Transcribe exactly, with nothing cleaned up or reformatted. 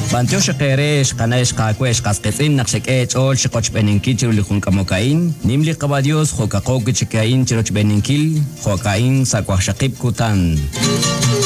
Bantyo shaqeresh qanash qaqwesh qasqetin naqshaqech ol shiqoch beninkichir lihun kamokain nimli qabadios xoqaqoq chikain chiroch beninkil xoqain sakwashaqib kutan.